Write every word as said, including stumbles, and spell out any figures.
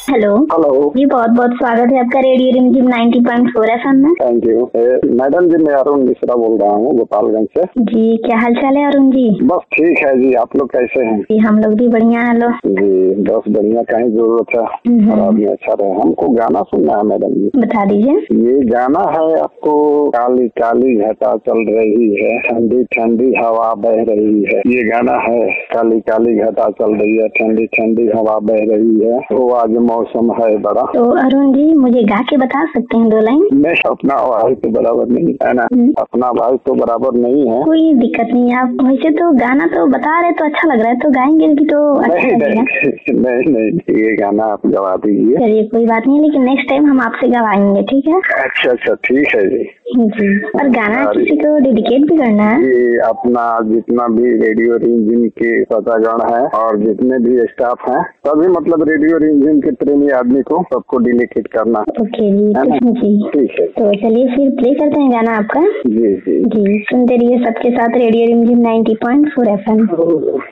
Hello hello जी, बहुत बहुत स्वागत है आपका रेडियो रिमझिम नाइंटी पॉइंट फोर एफएम में। Thank you. मैडम जी, मैं अरुण मिश्रा बोल रहा हूँ गोपालगंज से। जी, क्या हाल चाल है अरुण जी? बस ठीक है जी, आप लोग कैसे हैं? जी, हम लोग भी बढ़िया है। लो जी बस बढ़िया, कहीं जरूरत है और आदमी अच्छा रहे। हमको गाना सुनना है मैडम जी। बता दीजिए। ये गाना है आपको, काली काली घटा चल रही है, ठंडी ठंडी हवा बह रही है। ये गाना है, काली काली घटा चल रही है, ठंडी ठंडी हवा बह रही है, वो आज मौसम है बड़ा। तो अरुण जी, मुझे गा के बता सकते हैं दो लाइन? नहीं, अपना आवाज तो बराबर नहीं है ना, अपना आवाज तो बराबर नहीं है। कोई दिक्कत नहीं है। आप वैसे तो गाना तो बता रहे तो अच्छा लग रहा है, तो गाएंगे भी तो अच्छा नहीं लगेगा। नहीं नहीं नहीं, ये गाना आप गवा दीजिए। चलिए कोई बात नहीं, लेकिन नेक्स्ट टाइम हम आपसे गवाएंगे, ठीक है? अच्छा अच्छा ठीक है जी। जी, और गाना किसी को डेडिकेट भी करना है? ये अपना जितना भी रेडियो रिमझिम के श्रोतागण है और जितने भी स्टाफ हैं, सभी मतलब रेडियो रिमझिम के प्रेमी आदमी को सबको डेडिकेट करना। ओके जी, जी ठीक है। तो चलिए फिर प्ले करते हैं गाना आपका। जी जी जी, सुनते रहिए सबके साथ रेडियो रिमझिम नाइंटी पॉइंट फोर एफएम।